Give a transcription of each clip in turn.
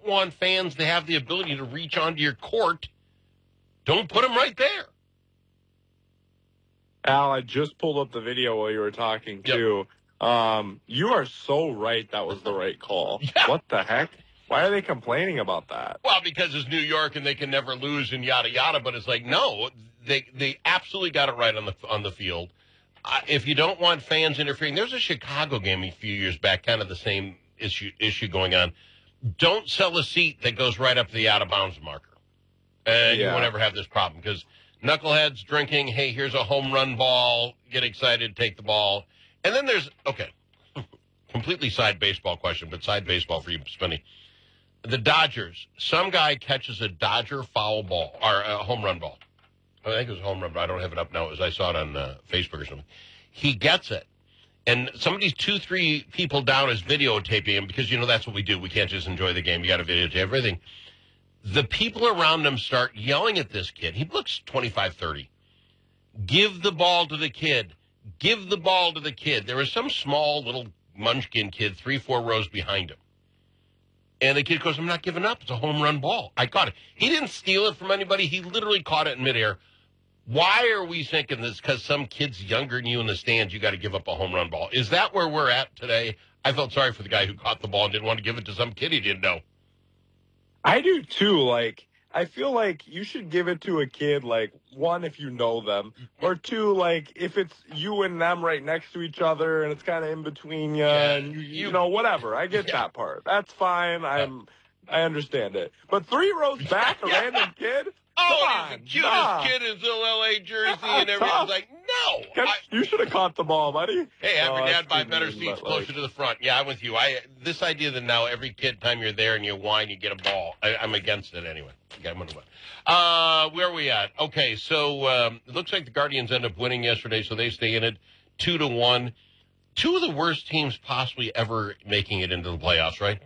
don't want fans to have the ability to reach onto your court, don't put them right there. Al, I just pulled up the video while you were talking, too. You are so right that was the right call. Yeah. What the heck? Why are they complaining about that? Well, because it's New York and they can never lose and yada, yada. But it's like, no, they absolutely got it right on the field. If you don't want fans interfering, there's a Chicago game a few years back, kind of the same issue going on. Don't sell a seat that goes right up to the out-of-bounds marker. And you won't ever have this problem because knuckleheads drinking, hey, here's a home run ball, get excited, take the ball. And then there's, completely side baseball question, but side baseball for you, Spinny. The Dodgers, some guy catches a Dodger foul ball, or a home run ball. I think it was a home run, but I don't have it up now as I saw it on Facebook or something. He gets it. And somebody's 2-3 people down is videotaping him because, that's what we do. We can't just enjoy the game. You got to videotape everything. The people around him start yelling at this kid. He looks 25, 30. Give the ball to the kid. Give the ball to the kid. There was some small little munchkin kid 3-4 rows behind him. And the kid goes, I'm not giving up. It's a home run ball. I caught it. He didn't steal it from anybody. He literally caught it in midair. Why are we thinking this? Because some kid's younger than you in the stands, you got to give up a home run ball. Is that where we're at today? I felt sorry for the guy who caught the ball and didn't want to give it to some kid he didn't know. I do, too. I feel like you should give it to a kid, one, if you know them, or two, if it's you and them right next to each other and it's kind of in between you, and you know, whatever. I get that part. That's fine. I understand it. But 3 rows back, a random kid? Oh, he's the cutest kid in his LA jersey and everything's like, no. You should have caught the ball, buddy. Hey, have your dad buy better seats closer to the front. Yeah, I'm with you. This idea that now every kid time you're there and you whine, you get a ball. I'm against it anyway. Okay, I'm going to win. Where are we at? Okay, so it looks like the Guardians end up winning yesterday, so they stay in it 2-1. 2 of the worst teams possibly ever making it into the playoffs, right?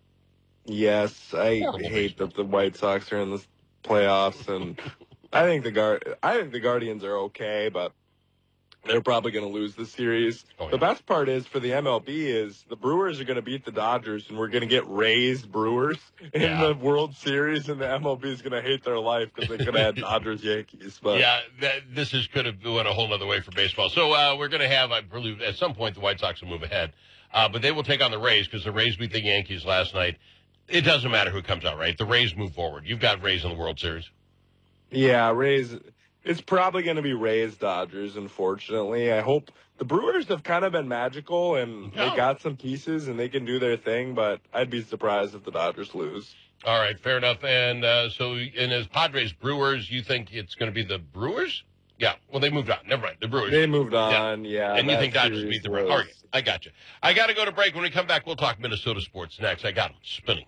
Yes, I hate that the White Sox are in the playoffs, and I think the Guardians are okay, but they're probably going to lose the series. The best part is for the MLB is the Brewers are going to beat the Dodgers, and we're going to get Rays Brewers in the World Series, and the MLB is going to hate their life because they could have had Dodgers Yankees. But this could have went a whole other way for baseball. So we're going to have, I believe, at some point the White Sox will move ahead, but they will take on the Rays because the Rays beat the Yankees last night. It doesn't matter who comes out, right? The Rays move forward. You've got Rays in the World Series. Yeah, Rays. It's probably going to be Rays Dodgers, unfortunately. I hope the Brewers have kind of been magical, and they got some pieces, and they can do their thing, but I'd be surprised if the Dodgers lose. All right, fair enough. And as Padres Brewers, you think it's going to be the Brewers? Yeah, well, they moved on. Never mind, the Brewers. They moved on, yeah. And you think Dodgers beat the Brewers? All right, I got you. I got to go to break. When we come back, we'll talk Minnesota sports next. I got them spinning.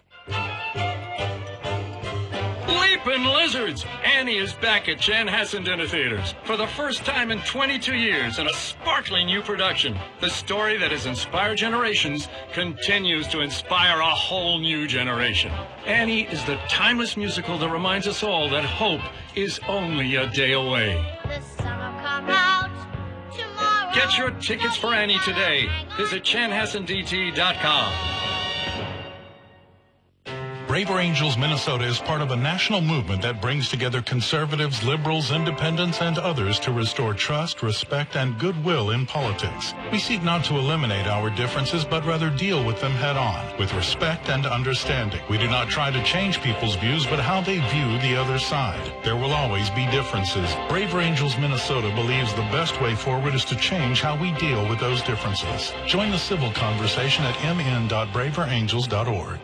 Leaping Lizards! Annie is back at Chanhassen Dinner Theaters for the first time in 22 years in a sparkling new production. The story that has inspired generations continues to inspire a whole new generation. Annie is the timeless musical that reminds us all that hope is only a day away. The summer come out tomorrow. Get your tickets for Annie today. Visit chanhassendt.com. Braver Angels Minnesota is part of a national movement that brings together conservatives, liberals, independents, and others to restore trust, respect, and goodwill in politics. We seek not to eliminate our differences, but rather deal with them head on, with respect and understanding. We do not try to change people's views, but how they view the other side. There will always be differences. Braver Angels Minnesota believes the best way forward is to change how we deal with those differences. Join the civil conversation at mn.braverangels.org.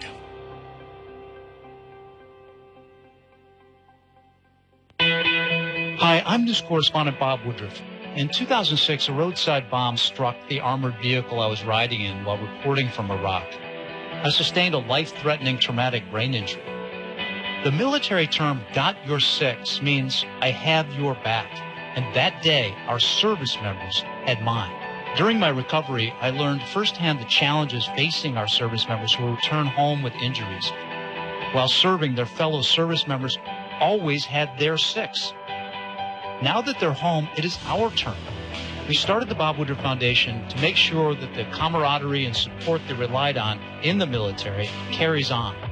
Hi, I'm news correspondent Bob Woodruff. In 2006, a roadside bomb struck the armored vehicle I was riding in while reporting from Iraq. I sustained a life-threatening traumatic brain injury. The military term, got your six, means I have your back. And that day, our service members had mine. During my recovery, I learned firsthand the challenges facing our service members who return home with injuries. While serving, their fellow service members always had their six. Now that they're home, it is our turn. We started the Bob Woodruff Foundation to make sure that the camaraderie and support they relied on in the military carries on.